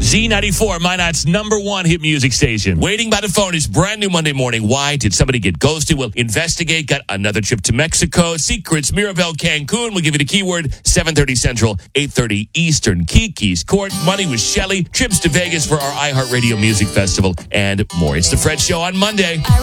Z94, Minot's #1 hit music station. Waiting by the phone is brand new Monday morning. Why did somebody get ghosted? We'll investigate. Got another trip to Mexico. Secrets, Mirabel, Cancun. We'll give you the keyword. 7:30 Central, 8:30 Eastern. Kiki's Court. Money with Shelly. Trips to Vegas for our iHeartRadio Music Festival. And more. It's The Fred Show on Monday.